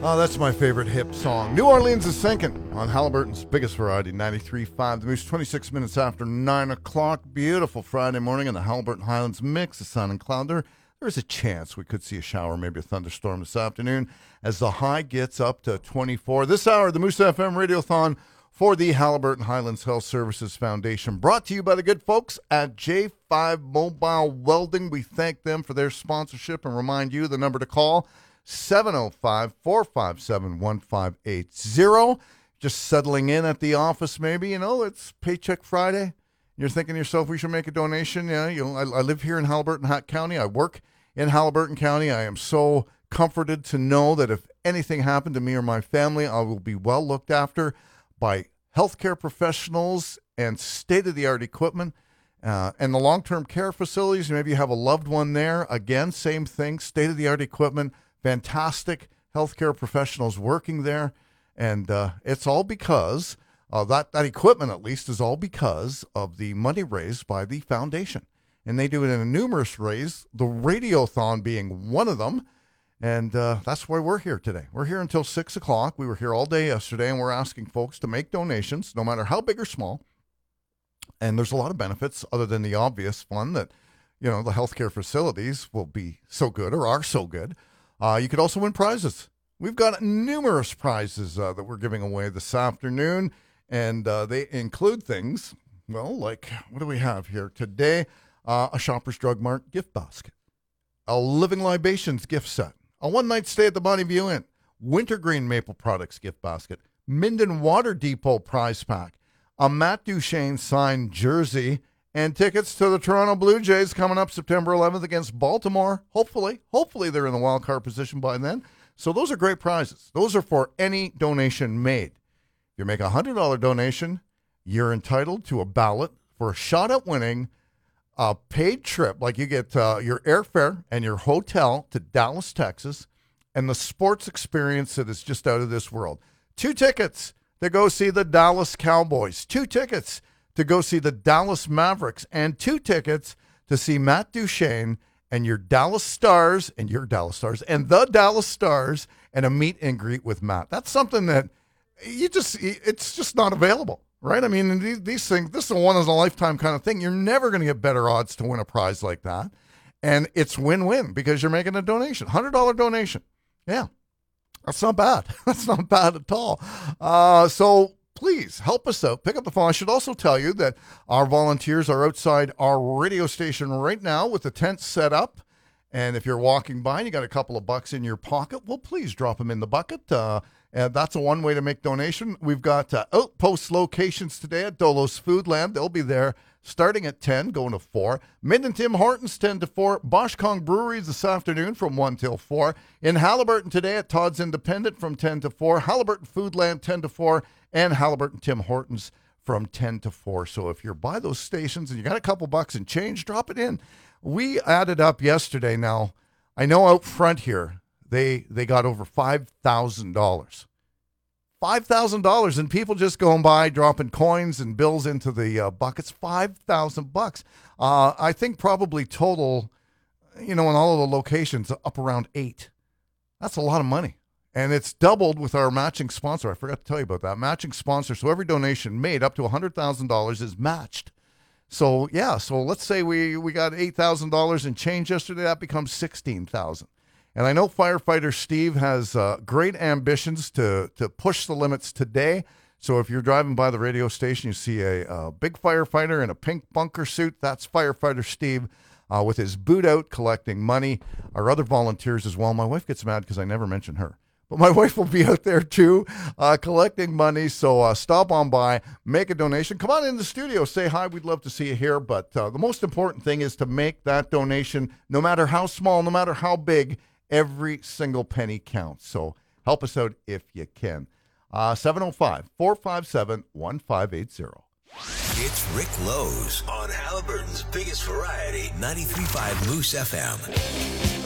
Oh, that's my favorite hip song. New Orleans is Sinking on Halliburton's Biggest Variety, 93.5 The Moose, 26 minutes after 9 o'clock. Beautiful Friday morning in the Halliburton Highlands. Mix of sun and cloud. There's a chance we could see a shower, maybe a thunderstorm this afternoon as the high gets up to 24. This hour, the Moose FM Radiothon for the Halliburton Highlands Health Services Foundation, brought to you by the good folks at J5 Mobile Welding. We thank them for their sponsorship and remind you the number to call, 705-457-1580. Just settling in at the office maybe, it's Paycheck Friday. You're thinking to yourself, we should make a donation. Yeah, I live here in Halliburton County. I work in Halliburton County. I am so comforted to know that if anything happened to me or my family, I will be well looked after by healthcare professionals and state-of-the-art equipment. And the long-term care facilities, maybe you have a loved one there. Again, same thing, state-of-the-art equipment. Fantastic healthcare professionals working there, and it's all because that equipment, at least, is all because of the money raised by the foundation. And they do it in a numerous ways, the Radiothon being one of them, and that's why we're here today. We're here until 6 o'clock. We were here all day yesterday, and we're asking folks to make donations, no matter how big or small. And there's a lot of benefits other than the obvious one that, the healthcare facilities will be so good or are so good. You could also win prizes. We've got numerous prizes that we're giving away this afternoon, and they include things, like what do we have here today? A Shoppers Drug Mart gift basket, a Living Libations gift set, a one-night stay at the Bonnie View Inn, Wintergreen Maple Products gift basket, Minden Water Depot prize pack, a Matt Duchene signed jersey, and tickets to the Toronto Blue Jays coming up September 11th against Baltimore. Hopefully they're in the wild card position by then. So those are great prizes. Those are for any donation made. If you make a $100 donation, you're entitled to a ballot for a shot at winning a paid trip. Like you get your airfare and your hotel to Dallas, Texas, and the sports experience that is just out of this world. 2 tickets to go see the Dallas Cowboys. 2 tickets to go see the Dallas Mavericks, and 2 tickets to see Matt Duchene and the Dallas Stars, and the Dallas Stars, and a meet and greet with Matt. That's something that it's just not available, right? I mean, these things, this is a once-in-a-lifetime kind of thing. You're never going to get better odds to win a prize like that, and it's win-win because you're making a donation, $100 donation. Yeah, that's not bad. That's not bad at all. So please help us out. Pick up the phone. I should also tell you that our volunteers are outside our radio station right now with the tent set up. And if you're walking by and you got a couple of bucks in your pocket, well, please drop them in the bucket. And that's one way to make donation. We've got outpost locations today at Dolo's Foodland. They'll be there starting at 10, going to 4. Minden Tim Hortons, 10 to 4. Bosch Kong Breweries this afternoon from 1 till 4. In Halliburton today at Todd's Independent from 10 to 4. Halliburton Foodland, 10 to 4. And Halliburton Tim Hortons from 10 to 4. So if you're by those stations and you got a couple bucks and change, drop it in. We added up yesterday. Now, I know out front here, they got over $5,000. $5,000, and people just going by, dropping coins and bills into the buckets. $5,000. I think probably total, in all of the locations, up around 8. That's a lot of money. And it's doubled with our matching sponsor. I forgot to tell you about that. Matching sponsor. So every donation made up to $100,000 is matched. So, so let's say we got $8,000 in change yesterday. That becomes $16,000. And I know firefighter Steve has great ambitions to push the limits today. So if you're driving by the radio station, you see a big firefighter in a pink bunker suit. That's firefighter Steve with his boot out collecting money. Our other volunteers as well. My wife gets mad because I never mention her. But my wife will be out there too, collecting money. So stop on by, make a donation. Come on in the studio, say hi. We'd love to see you here. But the most important thing is to make that donation, no matter how small, no matter how big. Every single penny counts. So help us out if you can. 705-457-1580. It's Rick Lowe's on Halliburton's Biggest Variety, 93.5 Moose FM.